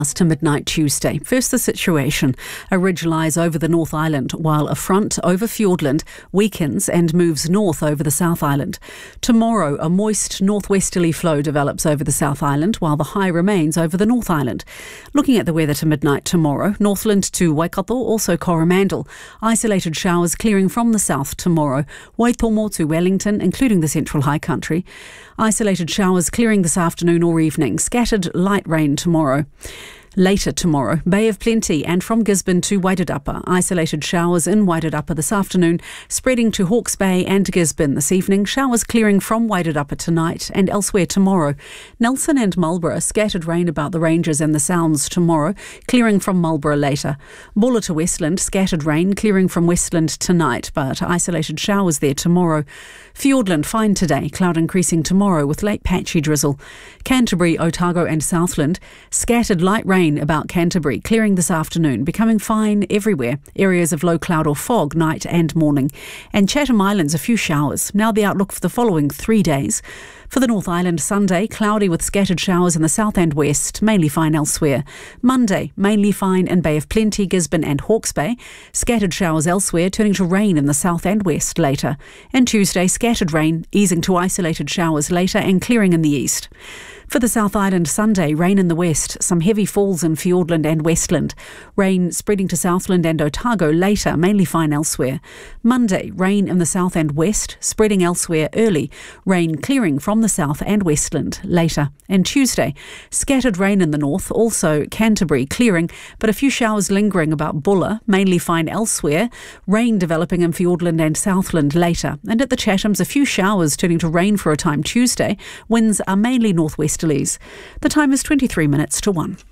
to midnight Tuesday. First, the situation. A ridge lies over the North Island, while a front over Fiordland weakens and moves north over the South Island. Tomorrow, a moist northwesterly flow develops over the South Island, while the high remains over the North Island. Looking at the weather to midnight tomorrow, Northland to Waikato, also Coromandel. Isolated showers clearing from the south tomorrow. Waitomo to Wellington, including the Central High Country. Isolated showers clearing this afternoon or evening. Scattered light rain tomorrow. Later tomorrow, Bay of Plenty and from Gisborne to Wairarapa. Isolated showers in Wairarapa this afternoon, spreading to Hawke's Bay and Gisborne this evening. Showers clearing from Wairarapa tonight and elsewhere tomorrow. Nelson and Marlborough, scattered rain about the ranges and the Sounds tomorrow, clearing from Marlborough later. Buller to Westland, scattered rain clearing from Westland tonight, but isolated showers there tomorrow. Fiordland, fine today, cloud increasing tomorrow with late patchy drizzle. Canterbury, Otago and Southland, scattered light rain about Canterbury, clearing this afternoon, becoming fine everywhere. Areas of low cloud or fog, night and morning. And Chatham Islands, a few showers. Now the outlook for the following 3 days. For the North Island, Sunday, cloudy with scattered showers in the south and west, mainly fine elsewhere. Monday, mainly fine in Bay of Plenty, Gisborne and Hawke's Bay. Scattered showers elsewhere, turning to rain in the south and west later. And Tuesday, scattered rain, easing to isolated showers later and clearing in the east. For the South Island, Sunday, rain in the west, some heavy falls in Fiordland and Westland. Rain spreading to Southland and Otago later, mainly fine elsewhere. Monday, rain in the south and west, spreading elsewhere early. Rain clearing from the south and Westland later. And Tuesday, scattered rain in the north, also Canterbury clearing, but a few showers lingering about Buller, mainly fine elsewhere. Rain developing in Fiordland and Southland later. And at the Chathams, a few showers turning to rain for a time Tuesday. Winds are mainly northwesterlies. The time is 23 minutes to 1.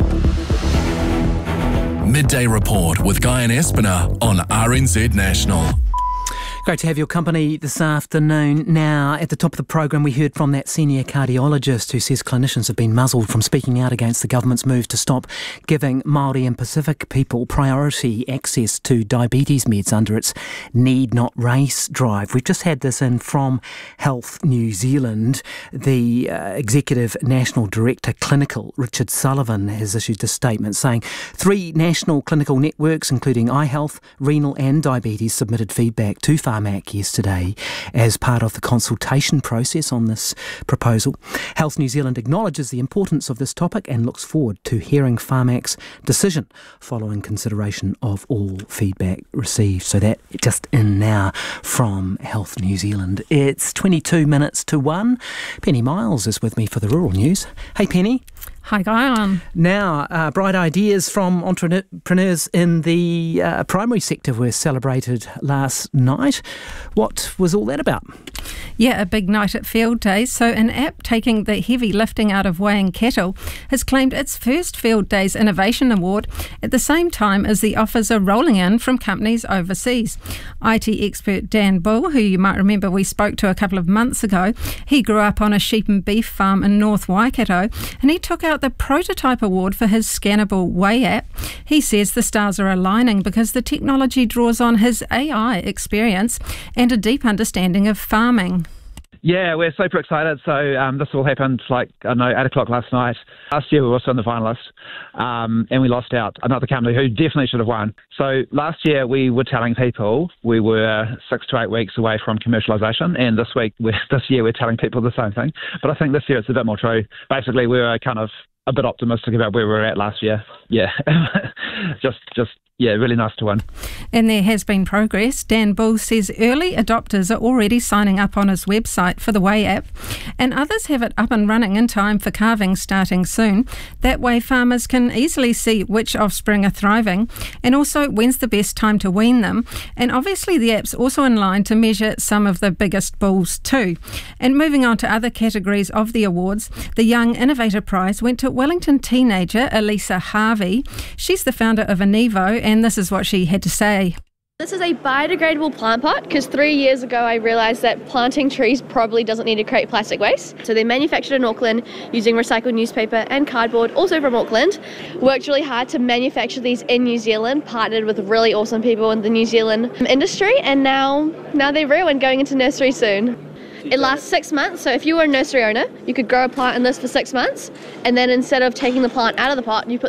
Midday Report with Guy and Espiner on RNZ National. Great to have your company this afternoon. Now, at the top of the program, we heard from that senior cardiologist who says clinicians have been muzzled from speaking out against the government's move to stop giving Māori and Pacific people priority access to diabetes meds under its Need Not Race drive. We've just had this in from Health New Zealand. The Executive National Director Clinical, Richard Sullivan, has issued a statement saying 3 national clinical networks, including iHealth, Renal and Diabetes, submitted feedback to Pharmac yesterday as part of the consultation process on this proposal. Health New Zealand acknowledges the importance of this topic and looks forward to hearing Pharmac's decision following consideration of all feedback received. So that just in now from Health New Zealand. It's 22 minutes to 1. Penny Miles is with me for the rural news. Hey Penny. Hi, Guy. Now, bright ideas from entrepreneurs in the primary sector were celebrated last night. What was all that about? Yeah, a big night at Field Days. So an app taking the heavy lifting out of weighing cattle has claimed its first Field Days Innovation Award at the same time as the offers are rolling in from companies overseas. IT expert Dan Bull, who you might remember we spoke to a couple of months ago, he grew up on a sheep and beef farm in North Waikato, and he took out the Prototype Award for his scannable Weigh app. He says the stars are aligning because the technology draws on his AI experience and a deep understanding of farming. Yeah, we're super excited. So this all happened 8 o'clock last night. Last year we were also in the finalists and we lost out another company who definitely should have won. So last year we were telling people we were 6 to 8 weeks away from commercialisation, and this year we're telling people the same thing. But I think this year it's a bit more true. Basically we were kind of a bit optimistic about where we were at last year. Yeah, really nice to win. And there has been progress. Dan Bull says early adopters are already signing up on his website for the Weigh app, and others have it up and running in time for calving starting soon. That way farmers can easily see which offspring are thriving and also when's the best time to wean them. And obviously the app's also in line to measure some of the biggest bulls too. And moving on to other categories of the awards, the Young Innovator Prize went to Wellington teenager Elisa Harvey. She's the founder of Anivo, and this is what she had to say. This is a biodegradable plant pot because 3 years ago I realised that planting trees probably doesn't need to create plastic waste. So they're manufactured in Auckland using recycled newspaper and cardboard, also from Auckland. Worked really hard to manufacture these in New Zealand, partnered with really awesome people in the New Zealand industry, and now they're real and going into nursery soon. It lasts 6 months, so if you were a nursery owner, you could grow a plant in this for 6 months, and then instead of taking the plant out of the pot, you put